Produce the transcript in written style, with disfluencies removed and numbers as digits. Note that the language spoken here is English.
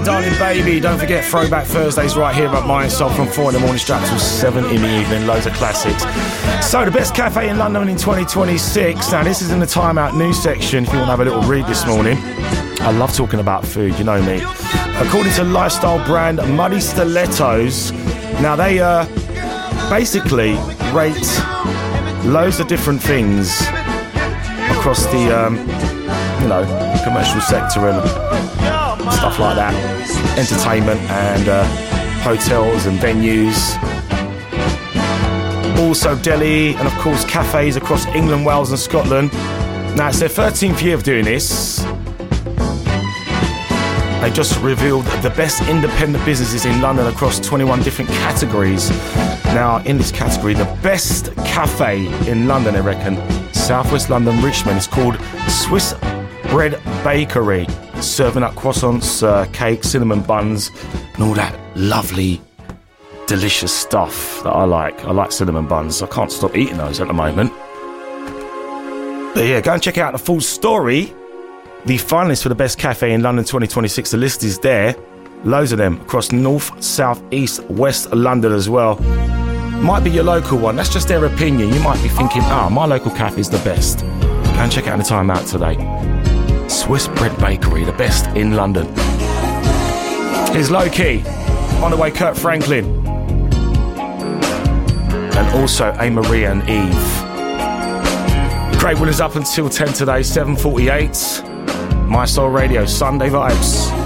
Darling baby, don't forget Throwback Thursdays right here at My Soul from 4 in the morning straight till 7 in the evening. Loads of classics. So the best cafe in London in 2026. Now this is in the Time Out news section if you want to have a little read this morning. I love talking about food, you know me. According to lifestyle brand Muddy Stilettos, now they basically rate loads of different things across the commercial sector and stuff like that, entertainment and hotels and venues, also deli and of course cafes across England, Wales and Scotland. Now it's their 13th year of doing this. They just revealed the best independent businesses in London across 21 different categories. Now in this category, the best cafe in London, I reckon, Southwest London, Richmond, is called Swiss Bread Bakery, serving up croissants, cakes, cinnamon buns, and all that lovely, delicious stuff that I like. I like cinnamon buns. I can't stop eating those at the moment. But yeah, go and check out the full story. The finalists for the best cafe in London 2026, the list is there. Loads of them across North, South, East, West London as well. Might be your local one. That's just their opinion. You might be thinking, my local cafe is the best. Go and check out the Time Out today. Swiss Bread Bakery, the best in London. Here's Low Key. On the way, Kurt Franklin. And also A-Marie and Eve. Craig Williams up until 10 today, 7:48. My Soul Radio, Sunday Vibes.